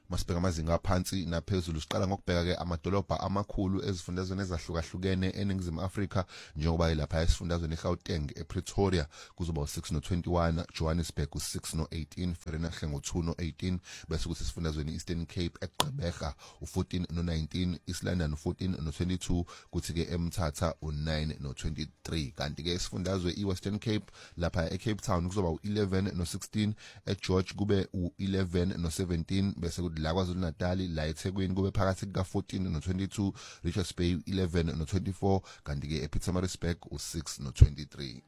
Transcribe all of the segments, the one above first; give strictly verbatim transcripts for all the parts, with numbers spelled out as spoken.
Masibheka amazinga aphansi naphezulu siqala ngokubheka ke amadolobha amakhulu ezifundazweni ezahlukahlukene eningizimu Afrika njengoba ilapha esifundazweni eGauteng ePretoria kuzoba u-six no twenty-one, Johannesburg u-six no eighteen, Vereeniging u-two no eighteen, bese kuthi esifundazweni Eastern Cape eGqeberha u-fourteen no nineteen, East London u-fourteen no twenty-two, kuthi ke eMthatha u-nine no twenty-three. Kanti ke esifundazwe iWestern Cape lapha eCape Town kuzoba u-eleven no sixteen, eGeorge kube u-eleven no seventeen, bese kuthi la KwaZulu Natal la eThekwini kube phakathi kuka fourteen no twenty-two, Richards Bay eleven no twenty-four, kanti ke ePietermaritzburg u-six no twenty-three.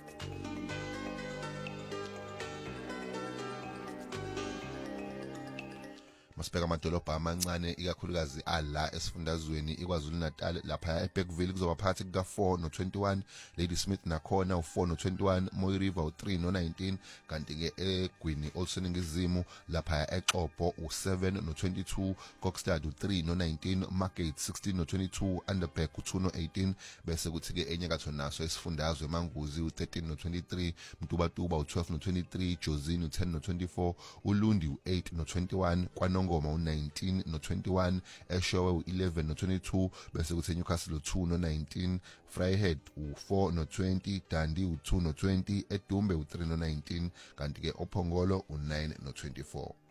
Masibheka amadolobha amancane ikakhulukazi ala esifundazweni iKwaZulu Natal lapha eBergville kuzoba phakathi kuka four no twenty-one, Ladysmith nakhona u-four no twenty-one, Mooi River u-three no nineteen, kanti ke eGwini also ningizimu lapha eXhopo u-seven no twenty-two, Kokstad u-three no nineteen, Margate sixteen no twenty-two, Underberg u-two no eighteen, bese kuthi ke enyakatho naso esifundazwe Manguzi u-thirteen no twenty-three, Mtubatuba u-twelve no twenty-three, Jozini u-ten no twenty-four, uLundi u-eight no twenty-one, Ngoma u-nineteen no twenty-one, eShowe u-eleven no twenty-two, bese kuthi Newcastle u-two no nineteen, Vryheid u-four no twenty, Dundee u-two no twenty, eDumbe u-three no nineteen, kanti ke oPhongolo u-nine no twenty-four.